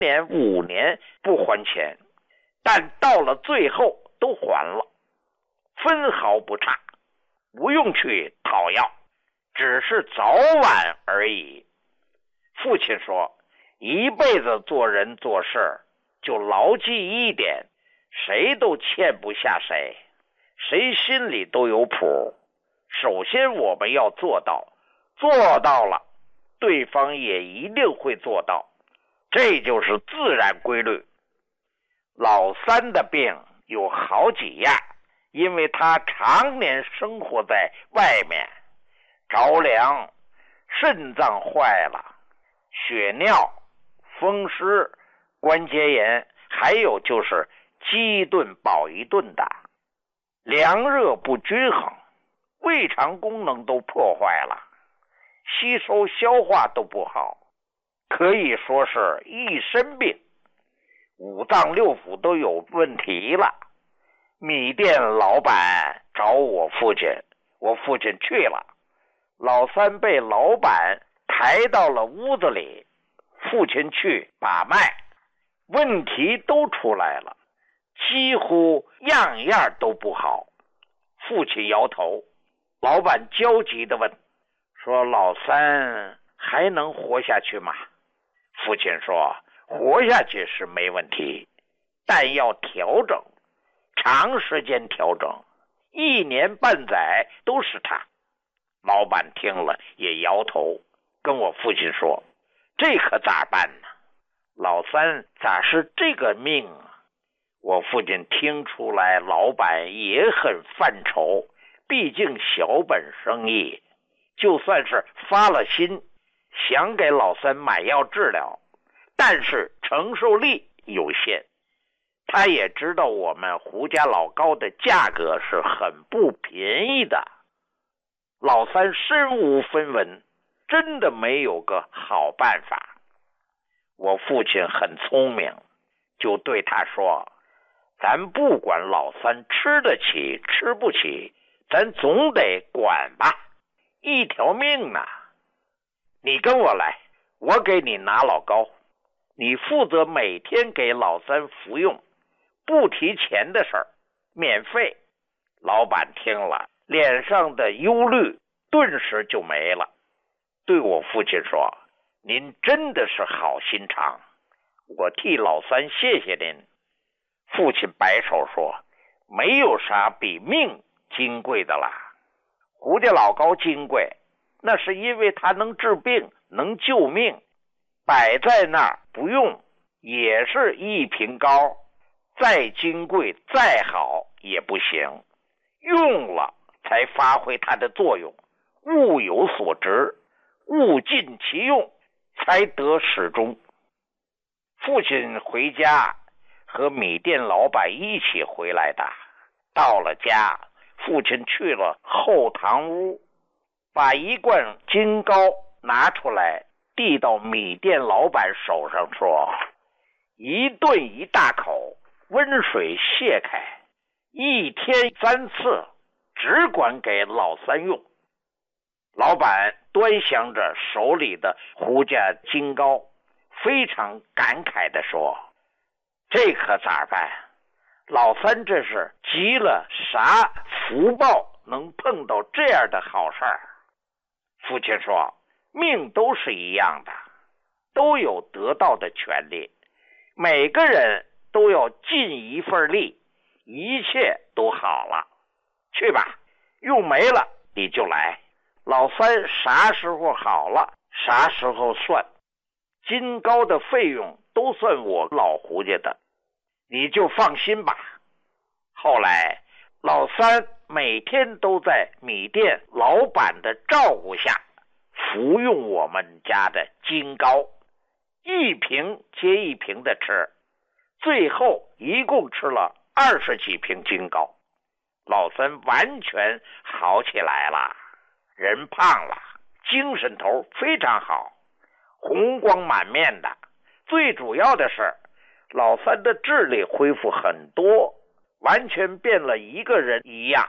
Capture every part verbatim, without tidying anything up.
年五年不还钱，但到了最后都还了，分毫不差，不用去讨要，只是早晚而已。父亲说，一辈子做人做事就牢记一点，谁都欠不下谁，谁心里都有谱。首先我们要做到，做到了，对方也一定会做到，这就是自然规律。老三的病有好几样，因为他常年生活在外面，着凉，肾脏坏了，血尿、风湿、关节炎，还有就是饥一顿饱一顿的，凉热不均衡，胃肠功能都破坏了，吸收消化都不好，可以说是一身病，五脏六腑都有问题了。米店老板找我父亲，我父亲去了，老三被老板抬到了屋子里，父亲去把脉，问题都出来了，几乎样样都不好。父亲摇头，老板焦急地问，说老三还能活下去吗？父亲说，活下去是没问题，但要调整，长时间调整，一年半载都是他。老板听了也摇头，跟我父亲说，这可咋办呢？老三咋是这个命啊？我父亲听出来老板也很犯愁，毕竟小本生意，就算是发了心想给老三买药治疗，但是承受力有限。他也知道我们胡家老高的价格是很不便宜的，老三身无分文，真的没有个好办法。我父亲很聪明，就对他说，咱不管老三吃得起吃不起，咱总得管吧，一条命啊。你跟我来，我给你拿老高，你负责每天给老三服用，不提钱的事儿，免费。老板听了，脸上的忧虑顿时就没了，对我父亲说，您真的是好心肠，我替老三谢谢您。父亲摆手说，没有啥比命金贵的啦。胡家老高金贵，那是因为他能治病，能救命，摆在那儿不用也是一瓶膏，再金贵再好也不行，用了才发挥它的作用，物有所值，物尽其用，才得始终。父亲回家和米店老板一起回来的，到了家，父亲去了后堂屋，把一罐金膏拿出来递到米店老板手上，说，一顿一大口，温水泄开，一天三次，只管给老三用。老板端详着手里的胡家金膏，非常感慨地说，这可咋办？老三这是积了啥福报，能碰到这样的好事儿？父亲说，命都是一样的，都有得到的权利，每个人都要尽一份力，一切都好了。去吧，用没了你就来，老三啥时候好了啥时候算，金膏的费用都算我老胡家的，你就放心吧。后来老三每天都在米店老板的照顾下服用我们家的金膏，一瓶接一瓶的吃，最后一共吃了二十几瓶金膏。老三完全好起来了，人胖了，精神头非常好，红光满面的。最主要的是老三的智力恢复很多，完全变了一个人一样，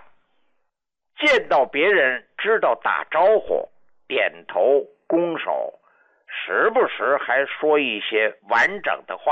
见到别人知道打招呼，点头拱手， 时不时还说一些完整的话。